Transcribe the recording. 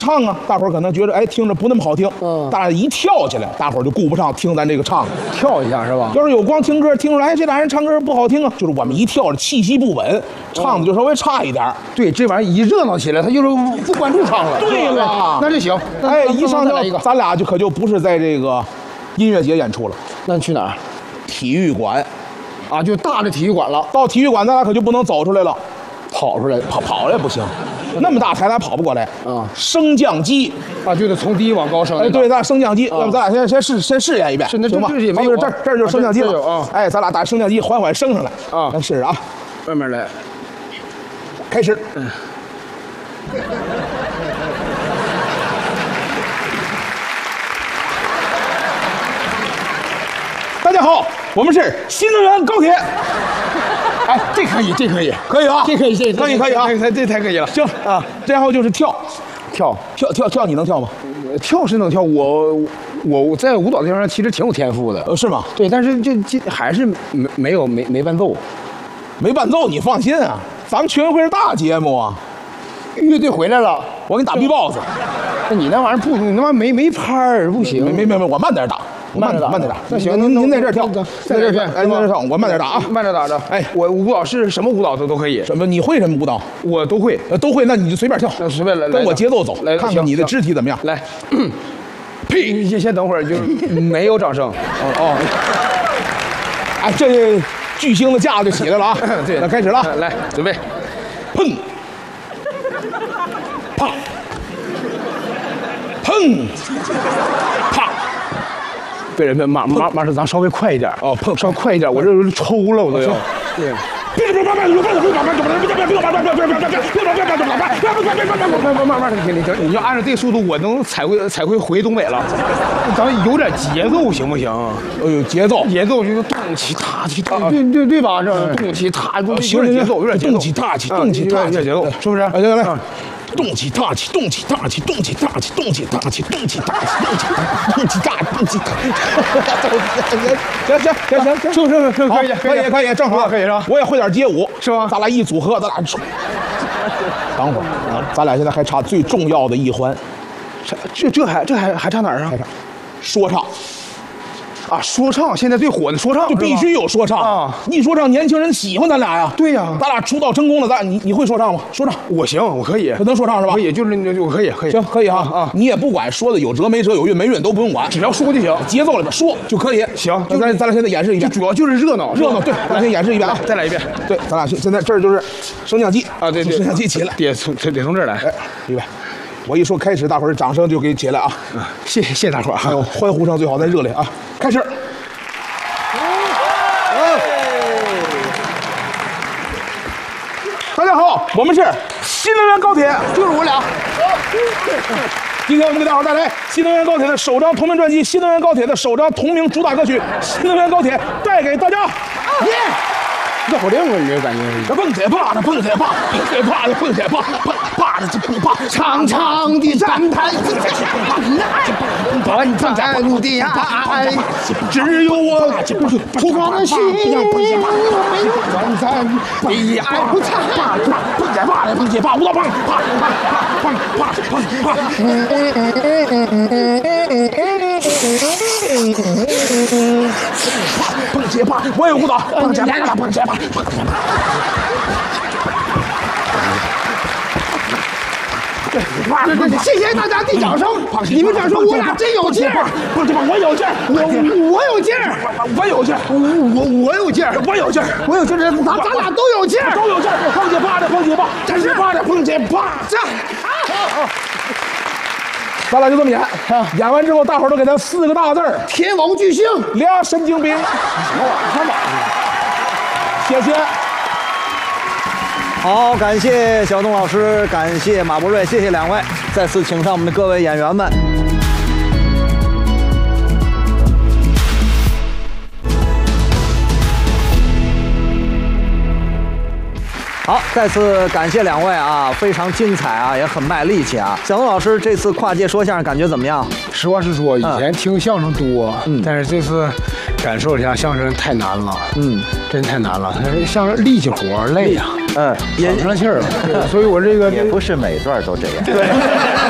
唱啊，大伙儿可能觉得哎听着不那么好听，大家一跳起来，大伙儿就顾不上听咱这个唱了， 跳一下是吧？ 要是有光听歌听出来，哎这俩人唱歌不好听啊，就是我们一跳气息不稳，唱的就稍微差一点。 对，这玩意儿一热闹起来，他就是不关注唱了。 对了， 那就行。 哎，一上跳，咱俩就可就不是在这个音乐节演出了， 那去哪儿？ 体育馆， 啊，就大的体育馆了。 到体育馆咱俩可就不能走出来了， 跑出来， 跑来不行。那么大台咱跑不过来啊！ 升降机啊，就得从低往高升。 哎，对，咱升降机，要不咱俩先试验一遍， 行吧？ 这也没有， 这就是升降机了啊！ 哎，咱俩打升降机缓缓升上来啊！ 咱试试啊， 慢慢来， 开始。大家好，我们是新能源高铁。 哎，这可以，这可以， 可以啊， 这可以，这可以啊， 这太可以了。 行啊，然后就是跳，你能跳吗？ 跳是能跳，我在舞蹈这方面其实挺有天赋的。 是吗？ 对，但是这还是没伴奏， 没伴奏，你放心啊，咱们全运会是大节目啊。 乐队回来了， 我给你打 B-box。 那你那玩意儿不，你他妈没拍儿不行。 没，我慢点打。慢点打， 那行， 您在这儿跳， 在这儿跳， 哎，在这儿跳，我慢点打啊， 慢点打着。哎，我舞蹈是什么舞蹈都可以。 什么？你会什么舞蹈？ 我都会， 都会。那你就随便跳， 那随便来， 跟我节奏走， 来， 看看你的肢体怎么样。 来，呸！先等会儿，就没有掌声。哦， 哎，这巨星的架就起来了啊！ 对， 那开始了， 来，准备， 砰，啪，砰，啪。 被人马上咱稍微快一点哦，碰稍微快一点，我这抽了，我都要。对。慢，你要按照这个速度，我能踩回东北了。咱们有点节奏行不行？ 节奏就是动起踏起，对吧？这动起踏， 有点节奏， 动起踏起，有点节奏，是不是？ 来。动起踏起，动起踏起，动起踏起，动起踏起，动起踏起，动起踏，动起踏，动起踏。行，可以，正好可以是吧？ 我也会点街舞， 是吧？ 咱俩一组合，咱俩等会儿，咱俩现在还差最重要的一环， 这还差哪儿啊？ 说唱。 啊，说唱现在最火的说唱就必须有说唱啊！ 一说唱，年轻人喜欢咱俩呀。 对呀， 咱俩出道成功了，你会说唱吗？说唱， 我行，我可以， 能说唱是吧？ 可以，就是我可以。 行，可以啊！你也不管说的有辙没辙，有韵没韵都不用管， 只要说就行，节奏里边说就可以。 行， 咱俩现在演示一遍， 主要就是热闹。 对，咱先演示一遍啊， 再来一遍。 对，咱俩现在这儿就是升降机啊，对， 升降机起来， 得从这儿来。 预备，我一说开始，大伙儿掌声就给起来啊！ 谢谢大伙儿， 还有欢呼声最好再热烈啊！开始。大家好，我们是新能源高铁， 就是我俩。 今天我们给大伙带来新能源高铁的首张同名专辑，新能源高铁的首张同名主打歌曲《新能源高铁》带给大家。耶！ 绕口令啊，你这感觉？ 蹦铁坝的蹦铁坝，蹦铁坝的蹦铁坝，坝的蹦坝， 长长的站台，短暂的爱，只有我苦瓜的心，没有短暂的爱。 蹦铁坝的蹦铁坝，舞蹈棒，啪。蹦铁坝，我也舞蹈，蹦铁坝。 谢谢大家的掌声，你们掌声，我俩真有劲儿。 蹦铁坝，我有劲儿， 我有劲儿， 我有劲儿， 我有劲儿， 我有劲儿， 我有劲儿，咱俩都有劲儿， 都有劲儿。蹦铁坝的蹦铁坝， 这是坝的蹦铁坝， 这。 咱俩就这么演，演完之后，大伙儿都给他4个大字儿： 天王巨星， 俩神经病。 什么？ 谢谢。 好，感谢小东老师，感谢马博瑞，谢谢两位，再次请上我们的各位演员们。好，再次感谢两位啊，非常精彩啊，也很卖力气啊。小东老师这次跨界说相声感觉怎么样？ 实话实说，以前听相声多，但是这次感受一下相声太难了，真太难了。相声力气活累呀， 憋喘不上气儿了，所以我这个也不是每段都这样。 对。